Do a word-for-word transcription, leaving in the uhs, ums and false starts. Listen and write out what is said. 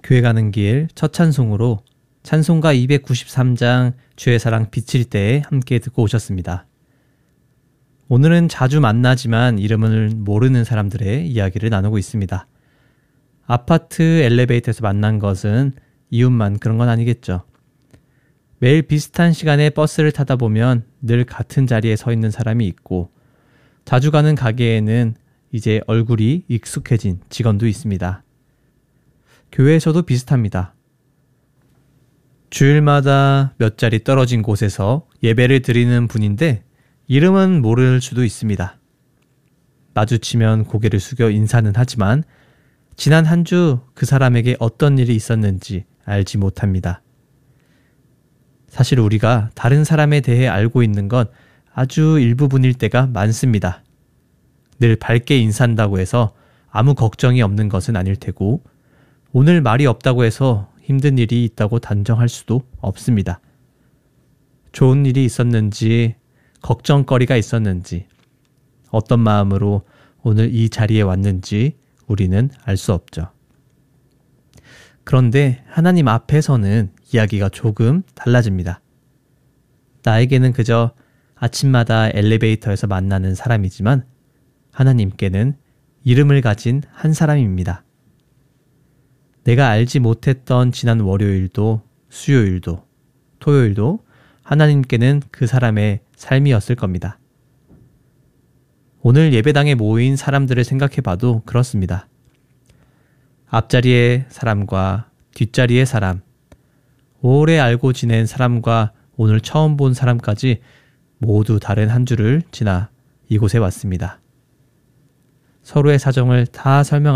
교회 가는 길 첫 찬송으로 찬송가 이백구십삼 장 주의 사랑 비칠 때에 함께 듣고 오셨습니다. 오늘은 자주 만나지만 이름을 모르는 사람들의 이야기를 나누고 있습니다. 아파트 엘리베이터에서 만난 것은 이웃만 그런 건 아니겠죠. 매일 비슷한 시간에 버스를 타다 보면 늘 같은 자리에 서 있는 사람이 있고 자주 가는 가게에는 이제 얼굴이 익숙해진 직원도 있습니다. 교회에서도 비슷합니다. 주일마다 몇 자리 떨어진 곳에서 예배를 드리는 분인데 이름은 모를 수도 있습니다. 마주치면 고개를 숙여 인사는 하지만 지난 한 주 그 사람에게 어떤 일이 있었는지 알지 못합니다. 사실 우리가 다른 사람에 대해 알고 있는 건 아주 일부분일 때가 많습니다. 늘 밝게 인사한다고 해서 아무 걱정이 없는 것은 아닐 테고 오늘 말이 없다고 해서 힘든 일이 있다고 단정할 수도 없습니다. 좋은 일이 있었는지 걱정거리가 있었는지 어떤 마음으로 오늘 이 자리에 왔는지 우리는 알 수 없죠. 그런데 하나님 앞에서는 이야기가 조금 달라집니다. 나에게는 그저 아침마다 엘리베이터에서 만나는 사람이지만 하나님께는 이름을 가진 한 사람입니다. 내가 알지 못했던 지난 월요일도 수요일도 토요일도 하나님께는 그 사람의 삶이었을 겁니다. 오늘 예배당에 모인 사람들을 생각해봐도 그렇습니다. 앞자리의 사람과 뒷자리의 사람, 오래 알고 지낸 사람과 오늘 처음 본 사람까지 모두 다른 한 주를 지나 이곳에 왔습니다. 서로의 사정을 다 설명